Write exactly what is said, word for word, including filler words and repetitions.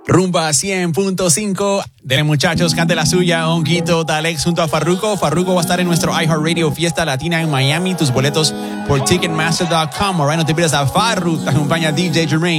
Rumba cien punto cinco. Dele, muchachos, cante la suya. Honguito, Dalex junto a Farruko. Farruko va a estar en nuestro iHeartRadio Fiesta Latina en Miami. Tus boletos por Ticketmaster punto com. Ahora no te pierdas a Farru. Te acompaña D J Jermaine.